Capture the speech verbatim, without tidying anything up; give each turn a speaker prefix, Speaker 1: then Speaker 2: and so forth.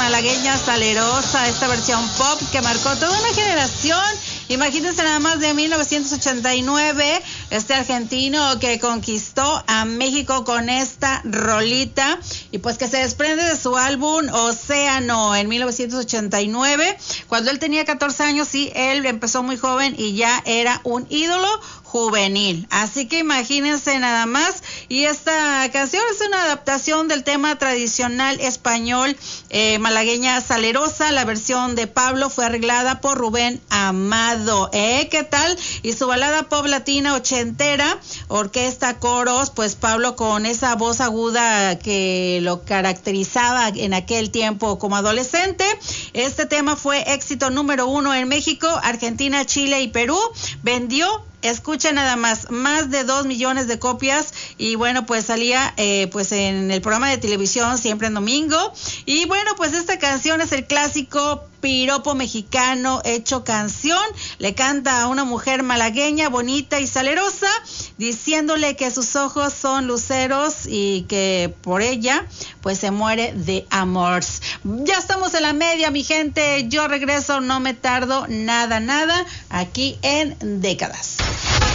Speaker 1: Malagueña Salerosa, esta versión pop que marcó toda una generación. Imagínense nada más, de mil novecientos ochenta y nueve, este argentino que conquistó a México con esta rolita y pues que se desprende de su álbum Océano en mil novecientos ochenta y nueve. Cuando él tenía catorce años, sí, él empezó muy joven y ya era un ídolo juvenil. Así que imagínense nada más. Y esta canción es una adaptación del tema tradicional español eh, Malagueña Salerosa. La versión de Pablo fue arreglada por Rubén Amado. ¿Eh? ¿Qué tal? Y su balada pop latina ochentera, orquesta, coros, pues Pablo con esa voz aguda que lo caracterizaba en aquel tiempo como adolescente. Este tema fue éxito número uno en México, Argentina, Chile y Perú. Vendió, escucha nada más, más de dos millones de copias. Y bueno, pues salía eh, pues en el programa de televisión siempre en domingo. Y bueno, pues esta canción es el clásico piropo mexicano hecho canción. Le canta a una mujer malagueña bonita y salerosa, diciéndole que sus ojos son luceros y que por ella pues se muere de amor. Ya estamos en la media, mi gente. Yo regreso, no me tardo nada, nada, aquí en Décadas.